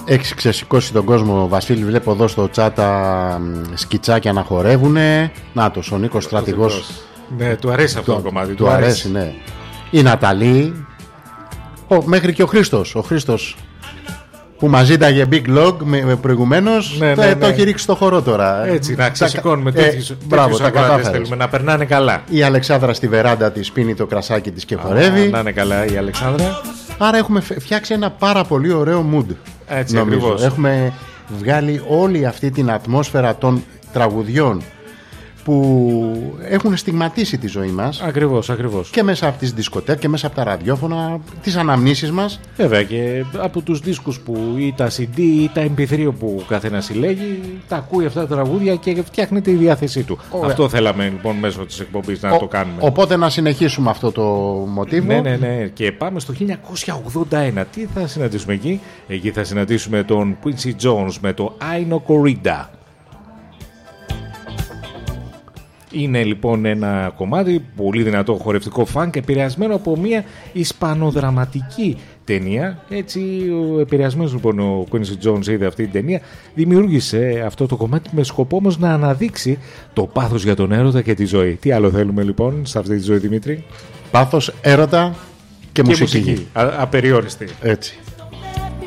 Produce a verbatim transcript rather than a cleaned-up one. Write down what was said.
Έχεις ξεσηκώσει τον κόσμο, Βασίλη. Βλέπω εδώ στο τσάτα σκιτσάκια να χορεύουνε. Νάτος, ο Νίκος Στρατηγός. Ναι, του αρέσει αυτό το, το κομμάτι. Του, του αρέσει, αρέσει, ναι. Η Ναταλή. Ο, μέχρι και ο Χρήστος. Ο Χρήστος που μας ζήταγε Big Log προηγουμένως, ναι, ναι, ναι. Το έχει ρίξει στο χορό τώρα. Έτσι, να ξεσηκώνουμε τέτοιους ε, ακροατές θέλουμε, να περνάνε καλά. Η Αλεξάνδρα στη βεράντα της πίνει το κρασάκι της και χορεύει. Να είναι καλά η Αλεξάνδρα. Άρα έχουμε φτιάξει ένα πάρα πολύ ωραίο mood. Έτσι, ακριβώς. Έχουμε βγάλει όλη αυτή την ατμόσφαιρα των τραγουδιών που έχουν στιγματίσει τη ζωή μας. Ακριβώς, ακριβώς. Και μέσα από τις δισκοτέκ και μέσα από τα ραδιόφωνα, τις αναμνήσεις μας. Βέβαια, και από τους δίσκους που ή τα σι ντι ή τα εμ πι θρι που ο καθένας συλλέγει, τα ακούει αυτά τα τραγούδια και φτιάχνεται η διάθεσή του. Ωραία. Αυτό θέλαμε λοιπόν μέσω της εκπομπής να ο, το κάνουμε. Οπότε να συνεχίσουμε αυτό το μοτίβο. Ναι, ναι, ναι. Και πάμε στο χίλια εννιακόσια ογδόντα ένα. Τι θα συναντήσουμε εκεί? Εκεί θα συναντήσουμε τον Quincy Jones με το Aino Corrida. Είναι λοιπόν ένα κομμάτι πολύ δυνατό χορευτικό φανκ, επηρεασμένο από μια ισπανοδραματική ταινία. Έτσι, ο επηρεασμένος λοιπόν ο Quincy Jones είδε αυτή την ταινία, δημιούργησε αυτό το κομμάτι με σκοπό όμως να αναδείξει το πάθος για τον έρωτα και τη ζωή. Τι άλλο θέλουμε λοιπόν σε αυτή τη ζωή, Δημήτρη? Πάθος, έρωτα και, και μουσική, μουσική. Α, απεριόριστη. Έτσι.